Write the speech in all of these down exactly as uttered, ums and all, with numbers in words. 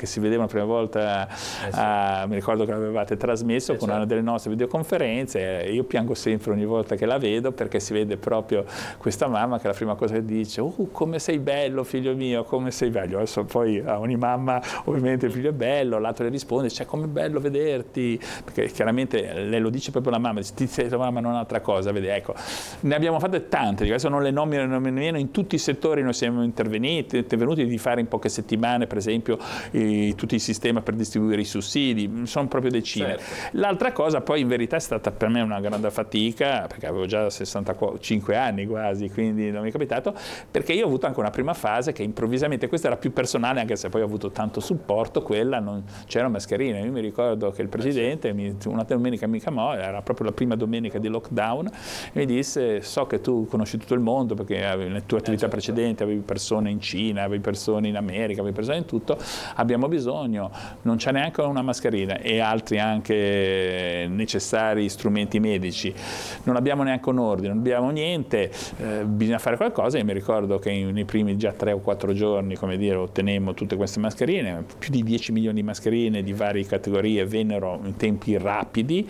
che si vedevano la prima volta, eh sì. a, mi ricordo che l'avevate trasmesso eh con certo. una delle nostre videoconferenze, io piango sempre ogni volta che la vedo perché si vede proprio questa mamma che la prima cosa che dice, oh, come sei bello figlio mio, come sei bello. Adesso poi a ogni mamma ovviamente il figlio è bello, l'altro le risponde, cioè com'è bello vederti, perché chiaramente lei lo dice proprio la mamma, ti sei la mamma non è un'altra cosa, vedi, ecco, ne abbiamo fatte tante, adesso non le nomino nemmeno, in tutti i settori noi siamo intervenuti, intervenuti di fare in poche settimane per esempio i, tutti i sistemi per distribuire i sussidi, sono proprio decine. Certo. L'altra cosa poi in verità è stata per me una grande fatica, perché avevo già sessantacinque anni quasi, quindi non mi è capitato, perché io ho avuto anche una prima fase che improvvisamente, questa era più personale anche se poi ho avuto tanto supporto, quella non c'era mascherina. Io mi ricordo che il presidente, mi, una domenica mi chiamò, era proprio la prima domenica di lockdown, e mi disse, so che tu conosci tutto il mondo perché nelle tue attività precedenti avevi persone in Cina, avevi persone in America, avevi persone in tutto, abbiamo bisogno, non c'è neanche una mascherina e altri anche necessari strumenti medici, non abbiamo neanche un ordine, non abbiamo niente, eh, bisogna fare qualcosa. E mi ricordo che nei primi già tre o quattro giorni, come dire, ottenemmo tutte queste mascherine, più di dieci milioni di mascherine di varie categorie vennero in tempi rapidi,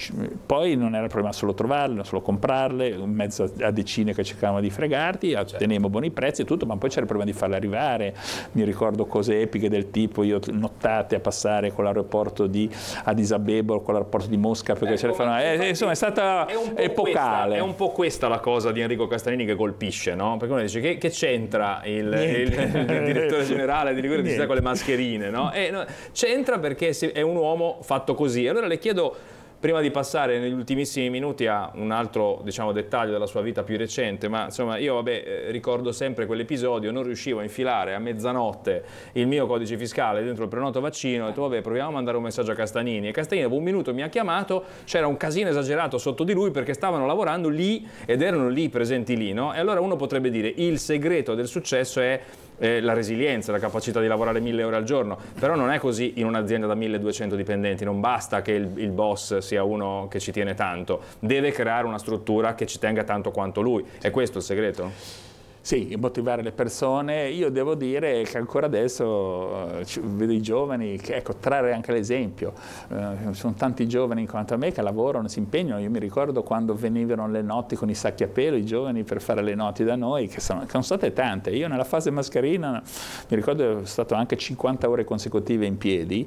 poi non era il problema solo trovarle, solo comprarle, in mezzo a decine che cercavamo di fregarti, ottenemmo buoni prezzi e tutto, ma poi c'era il problema di farle arrivare. Mi ricordo cose epiche del tipo, io nottate a passare con l'aeroporto di Addis Abeba o con l'aeroporto di Mosca, perché ecco, ce le fanno, eh, insomma è stata è epocale. Questa, è un po' questa la cosa di Enrico Castanini che colpisce, no? Perché uno dice che, che c'entra il, il, il direttore generale di Liguria di Città con le mascherine, no? E, no, c'entra perché è un uomo fatto così. Allora le chiedo, prima di passare negli ultimissimi minuti a un altro, diciamo, dettaglio della sua vita più recente, ma insomma io vabbè eh, ricordo sempre quell'episodio, non riuscivo a infilare a mezzanotte il mio codice fiscale dentro il prenoto vaccino, ho detto vabbè proviamo a mandare un messaggio a Castanini, e Castanini dopo un minuto mi ha chiamato, c'era un casino esagerato sotto di lui perché stavano lavorando lì ed erano lì presenti lì, no? E allora uno potrebbe dire il segreto del successo è Eh, la resilienza, la capacità di lavorare mille ore al giorno, però non è così in un'azienda da milleduecento dipendenti, non basta che il, il boss sia uno che ci tiene tanto, deve creare una struttura che ci tenga tanto quanto lui, è questo il segreto? Sì, motivare le persone. Io devo dire che ancora adesso eh, vedo i giovani, che, ecco, trarre anche l'esempio. Eh, sono tanti giovani quanto a me che lavorano, si impegnano. Io mi ricordo quando venivano le notti con i sacchi a pelo, i giovani per fare le notti da noi, che sono, che sono state tante. Io nella fase mascherina mi ricordo che sono stato anche cinquanta ore consecutive in piedi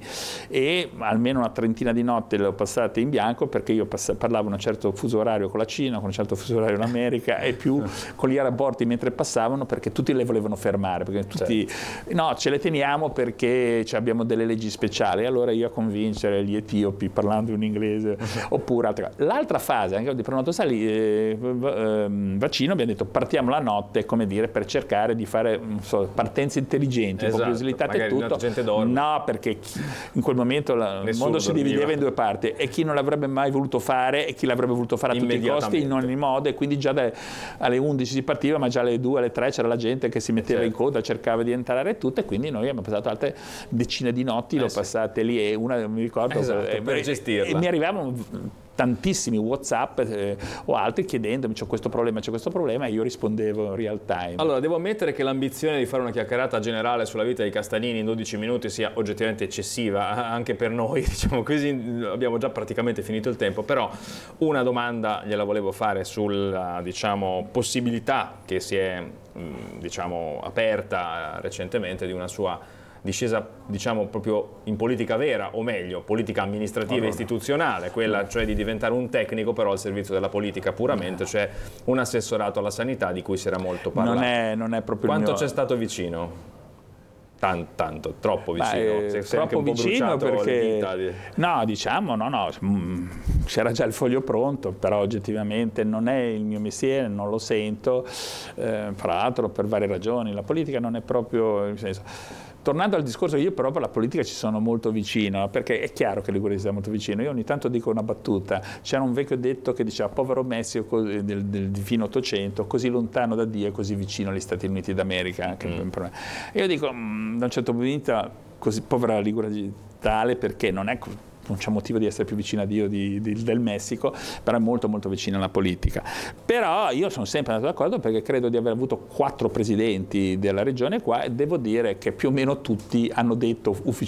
e almeno una trentina di notti le ho passate in bianco perché io pass- parlavo un certo fuso orario con la Cina, con un certo fuso orario in America e più con gli aeroporti mentre passavo perché tutti le volevano fermare, perché tutti certo. no, ce le teniamo perché abbiamo delle leggi speciali, allora io a convincere gli etiopi parlando in inglese oppure altre. L'altra fase anche di prenoto sali, eh, vaccino abbiamo detto partiamo la notte, come dire, per cercare di fare so, partenze intelligenti, esatto. un po' più slitate e tutto, gente dorme. No, perché in quel momento la, il mondo si divideva in due parti e chi non l'avrebbe mai voluto fare e chi l'avrebbe voluto fare a tutti i costi in ogni modo, e quindi già da, alle undici si partiva, ma già alle due alle tre c'era la gente che si metteva certo. in coda, cercava di entrare e tutto, e quindi noi abbiamo passato altre decine di notti, eh, l'ho sì. passate lì e una mi ricordo esatto, eh, per gestirla. E mi arrivavano tantissimi WhatsApp eh, o altri chiedendomi c'è questo problema, c'è questo problema, e io rispondevo real time. Allora, devo ammettere che l'ambizione di fare una chiacchierata generale sulla vita di Castanini in dodici minuti sia oggettivamente eccessiva, anche per noi, diciamo così, abbiamo già praticamente finito il tempo, però una domanda gliela volevo fare sulla, diciamo, possibilità che si è, diciamo, aperta recentemente di una sua discesa, diciamo, proprio in politica vera, o meglio, politica amministrativa allora. e istituzionale, quella cioè di diventare un tecnico però al servizio della politica puramente, cioè un assessorato alla sanità di cui si era molto parlato. Non è, non è proprio Quanto il mio... c'è stato vicino? Tanto, tanto, troppo vicino. Beh, sei, sei troppo vicino perché di... no, diciamo, no, no, c'era già il foglio pronto, però oggettivamente non è il mio mestiere, non lo sento, eh, fra l'altro per varie ragioni, la politica non è proprio, nel senso. Tornando al discorso, io però per la politica ci sono molto vicino, perché è chiaro che Liguria sia molto vicino. Io ogni tanto dico una battuta, c'era un vecchio detto che diceva povero Messico del, del fine Ottocento, così lontano da Dio e così vicino agli Stati Uniti d'America. Mm. E io dico, da un certo punto di vista, così povera la Liguria tale, perché non è... non c'è motivo di essere più vicino a Dio di, di, del Messico, però è molto molto vicino alla politica. Però io sono sempre andato d'accordo perché credo di aver avuto quattro presidenti della regione qua e devo dire che più o meno tutti hanno detto ufficialmente